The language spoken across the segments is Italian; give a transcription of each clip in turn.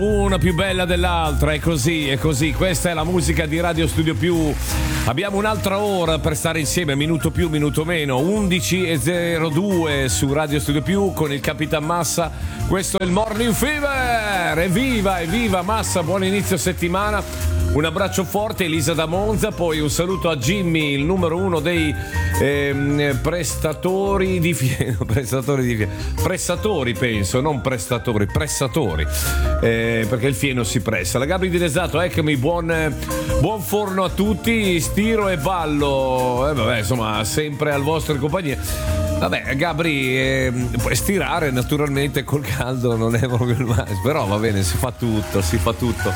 Una più bella dell'altra, è così, questa è la musica di Radio Studio Più. Abbiamo un'altra ora per stare insieme, minuto più, minuto meno, 11:02 su Radio Studio Più con il Capitan Massa. Questo è il Morning Fever, evviva Massa, buon inizio settimana. Un abbraccio forte Elisa da Monza, poi un saluto a Jimmy, il numero uno dei prestatori di fieno, pressatori penso, non prestatori, pressatori, perché il fieno si pressa. La Gabri di Lesato, eccomi, buon forno a tutti, stiro e ballo, vabbè, insomma, sempre al vostro compagnia. Vabbè, Gabri, puoi stirare naturalmente col caldo, non è proprio il massimo, però va bene, si fa tutto.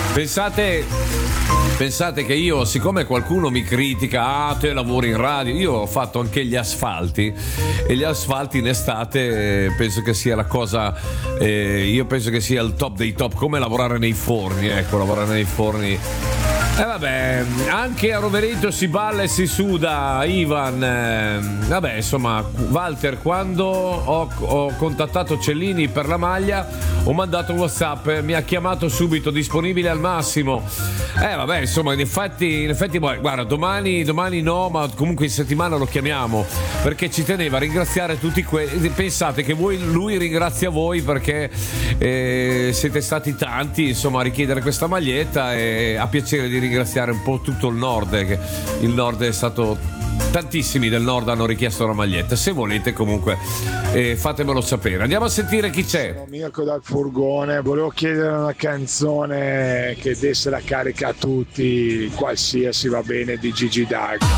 Pensate che io, siccome qualcuno mi critica, te lavori in radio, io ho fatto anche gli asfalti, e gli asfalti in estate penso che sia la cosa, io penso che sia il top dei top, come lavorare nei forni, lavorare nei forni. E vabbè, anche a Rovereto si balla e si suda, Ivan. Vabbè, insomma, Walter, quando ho contattato Cellini per la maglia, ho mandato un WhatsApp, mi ha chiamato subito, disponibile al massimo. Vabbè, insomma, in effetti, guarda, domani no, ma comunque in settimana lo chiamiamo, perché ci teneva a ringraziare tutti pensate che lui ringrazia voi perché siete stati tanti, insomma, a richiedere questa maglietta, e ha piacere di ringraziare un po' tutto il nord, che il nord è stato, tantissimi del nord hanno richiesto la maglietta. Se volete comunque fatemelo sapere. Andiamo a sentire chi c'è. Sono Mirko dal furgone, volevo chiedere una canzone che desse la carica a tutti, qualsiasi va bene, di Gigi D'Agostino.